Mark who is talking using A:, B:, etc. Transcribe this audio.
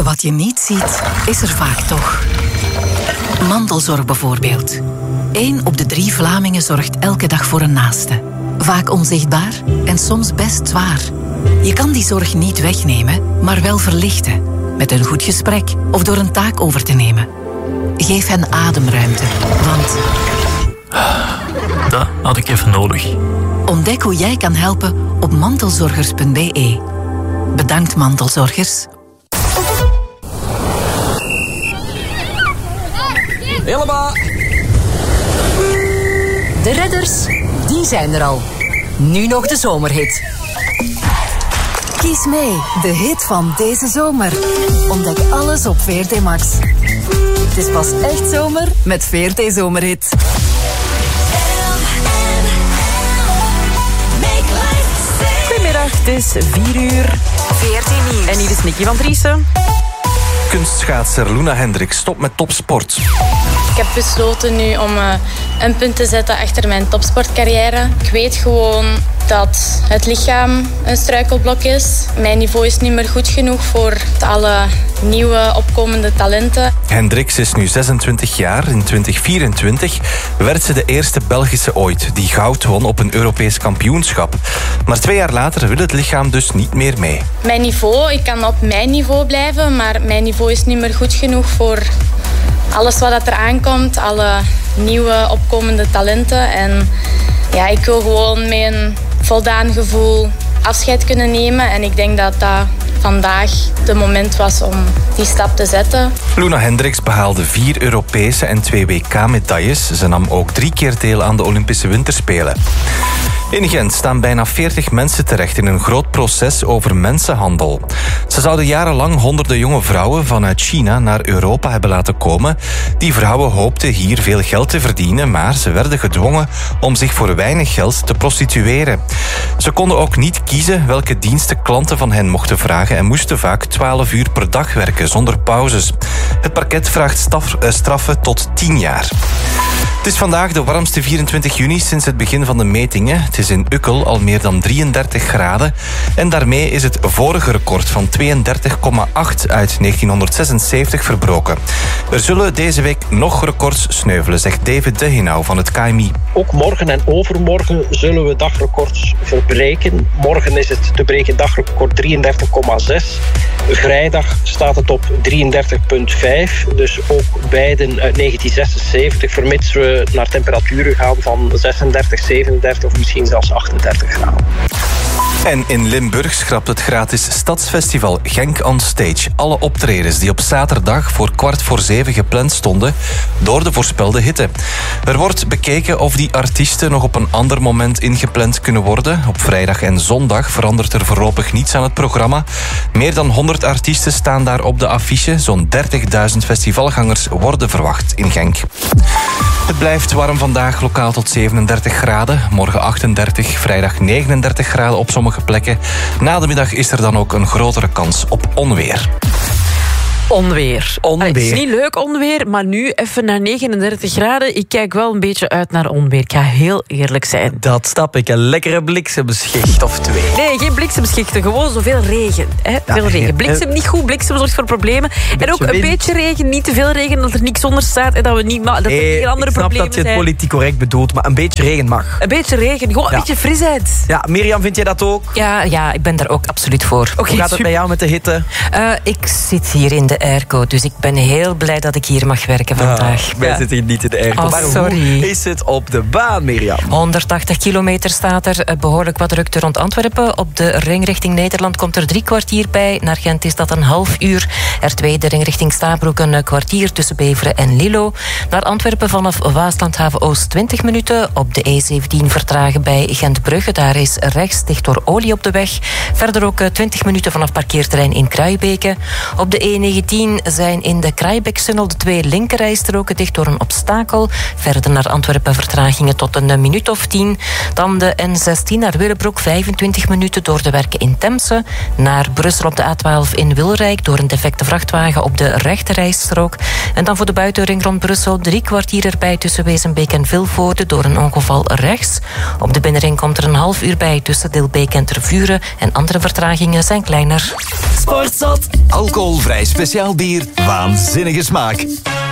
A: Wat je niet ziet, is er vaak toch. Mantelzorg bijvoorbeeld. 1 op de 3 Vlamingen zorgt elke dag voor een naaste. Vaak onzichtbaar en soms best zwaar. Je kan die zorg niet wegnemen, maar wel verlichten. Met een goed gesprek of door een taak over te nemen. Geef hen ademruimte, want...
B: Dat had ik even nodig.
A: Ontdek hoe jij kan helpen op mantelzorgers.be. Bedankt, mantelzorgers.
C: Helemaal.
D: De redders, die zijn er al. Nu nog de zomerhit.
A: Kies mee, de hit van deze zomer. Ontdek alles op VRT Max. Het is pas echt zomer met VRT Zomerhit.
E: Goedemiddag, het is 4 uur.
D: VRT Nieuws.
E: En hier is Nicky van Driessen.
F: Kunstschaatser Luna Hendricks stopt met topsport.
G: Ik heb besloten nu om een punt te zetten achter mijn topsportcarrière. Ik weet gewoon dat het lichaam een struikelblok is. Mijn niveau is niet meer goed genoeg voor alle nieuwe opkomende talenten.
F: Hendricks is nu 26 jaar. In 2024 werd ze de eerste Belgische ooit die goud won op een Europees kampioenschap. Maar 2 jaar later wil het lichaam dus niet meer mee.
G: Mijn niveau, ik kan op mijn niveau blijven, maar mijn niveau is niet meer goed genoeg voor alles wat er aankomt, alle nieuwe opkomende talenten. En ja, ik wil gewoon met een voldaan gevoel afscheid kunnen nemen. En ik denk dat dat vandaag de moment was om die stap te zetten.
F: Luna Hendricks behaalde 4 Europese en 2 WK-medailles. Ze nam ook 3 keer deel aan de Olympische Winterspelen. In Gent staan bijna 40 mensen terecht in een groot proces over mensenhandel. Ze zouden jarenlang honderden jonge vrouwen vanuit China naar Europa hebben laten komen. Die vrouwen hoopten hier veel geld te verdienen, maar ze werden gedwongen om zich voor weinig geld te prostitueren. Ze konden ook niet kiezen welke diensten klanten van hen mochten vragen en moesten vaak 12 uur per dag werken zonder pauzes. Het parket vraagt straffen tot 10 jaar. Het is vandaag de warmste 24 juni sinds het begin van de metingen. Het is in Ukkel al meer dan 33 graden. En daarmee is het vorige record van 32,8 uit 1976 verbroken. Er zullen deze week nog records sneuvelen, zegt David De Hinau van het KMI.
H: Ook morgen en overmorgen zullen we dagrecords verbreken. Morgen is het te breken dagrecord 33,6. Vrijdag staat het op 33,5. Dus ook beiden uit 1976, vermits we naar temperaturen gaan van 36, 37 of misschien zelfs 38 graden.
F: En in Limburg schrapt het gratis stadsfestival Genk on Stage alle optredens die op zaterdag voor 6:45 gepland stonden door de voorspelde hitte. Er wordt bekeken of die artiesten nog op een ander moment ingepland kunnen worden. Op vrijdag en zondag verandert er voorlopig niets aan het programma. Meer dan 100 artiesten staan daar op de affiche. Zo'n 30.000 festivalgangers worden verwacht in Genk. Het blijft warm vandaag, lokaal tot 37 graden. Morgen 38, vrijdag 39 graden op sommige plekken. Na de middag is er dan ook een grotere kans op onweer.
E: Onweer. Het is niet leuk onweer, maar nu even naar 39 graden. Ik kijk wel een beetje uit naar onweer. Ik ga heel eerlijk zijn.
C: Dat snap ik. Een lekkere bliksemschicht of 2.
E: Nee, geen bliksemschichten. Gewoon zoveel regen. Hè? Veel regen. Bliksem niet goed. Bliksem zorgt voor problemen. En ook een beetje regen. Niet te veel regen, dat er niks onder staat. En dat we niet dat er heel andere problemen zijn.
C: Ik snap dat je het politiek correct bedoelt, maar een beetje regen mag.
E: Een beetje regen. Gewoon een beetje frisheid.
C: Ja, Mirjam, vind jij dat ook?
D: Ja, ik ben daar ook absoluut voor.
C: Hoe gaat het bij jou met de hitte?
D: Ik zit hier in de airco, dus ik ben heel blij dat ik hier mag werken vandaag.
C: Wij zitten hier niet in de airco.
D: Oh,
C: maar
D: sorry.
C: Hoe is het op de baan, Mirjam?
D: 180 kilometer staat er, behoorlijk wat drukte rond Antwerpen. Op de ring richting Nederland komt er 3 kwartier bij. Naar Gent is dat een half uur. R2 de ring richting Stabroek een kwartier tussen Beveren en Lillo. Naar Antwerpen vanaf Waaslandhaven Oost 20 minuten. Op de E17 vertragen bij Gentbrugge. Daar is rechts dicht door olie op de weg. Verder ook 20 minuten vanaf parkeerterrein in Kruijbeke. Op de E19 zijn in de Kruijbekstunnel de 2 linkerrijstroken dicht door een obstakel. Verder naar Antwerpen vertragingen tot een minuut of 10. Dan de N16 naar Willebroek 25 minuten door de werken in Temse. Naar Brussel op de A12 in Wilrijk door een defecte vrachtwagen op de rechterrijstrook. En dan voor de buitenring rond Brussel 3 kwartier erbij tussen Wezenbeek en Vilvoorde door een ongeval rechts. Op de binnenring komt er een half uur bij tussen Dilbeek en Tervuren. En andere vertragingen zijn kleiner.
I: Sportzot,
B: Alcoholvrij speciaal bier, waanzinnige smaak.